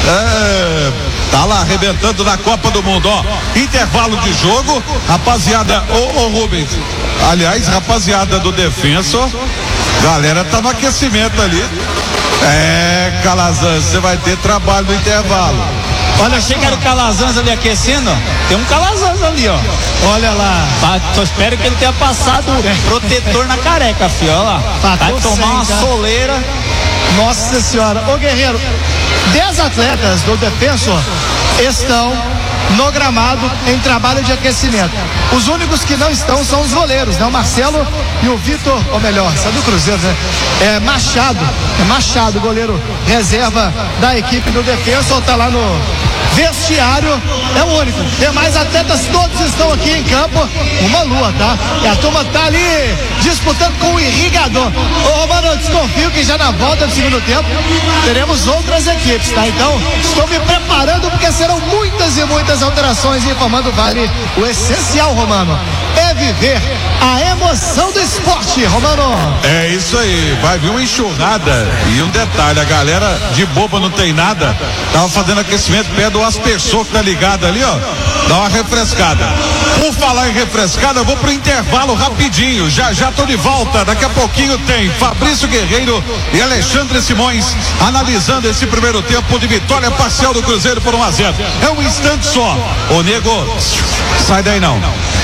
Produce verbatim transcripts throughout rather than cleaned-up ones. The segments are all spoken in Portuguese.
É, tá lá arrebentando na Copa do Mundo, ó. Intervalo de jogo, rapaziada, ô, ô Rubens, aliás, rapaziada do Defensor, galera tá no aquecimento ali. É, Calazans, você vai ter trabalho no intervalo. Olha, achei que era o Calazans ali aquecendo. Tem um Calazans ali, ó. Olha lá. Tá, só espero que ele tenha passado protetor na careca, filho. Olha lá. Tá, vai tomar uma sem, tá? soleira. Nossa senhora. Ô Guerreiro, dez atletas do Defensor estão no gramado em trabalho de aquecimento. Os únicos que não estão são os goleiros, né? O Marcelo e o Vitor, ou melhor, isso é do Cruzeiro, né? É Machado, é Machado, goleiro reserva da equipe do Defensor, tá lá no vestiário, é o único. Demais atletas todos estão aqui em campo, uma lua, tá? E a turma tá ali disputando com o irrigador. Ô Romano, eu desconfio que já na volta do segundo tempo teremos outras equipes, tá? Então, estou me preparando porque serão muitas e muitas alterações, informando Vale o essencial, Romano, é viver a emoção do esporte, Romano. É isso aí, vai vir uma enxurrada. E um detalhe, a galera de boba não tem nada, tava fazendo aquecimento perto do Aspersor que tá ligado ali, ó, dá uma refrescada. Por falar em refrescada, eu vou pro intervalo rapidinho, já já tô de volta, daqui a pouquinho tem Fabrício Guerreiro e Alexandre Simões analisando esse primeiro tempo de vitória parcial do Cruzeiro por um a zero. É um instante só, ô nego, sai daí não.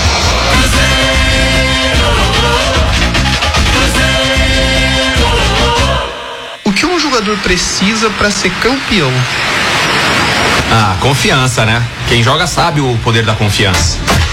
O que um jogador precisa para ser campeão? Ah, confiança, né? Quem joga sabe o poder da confiança.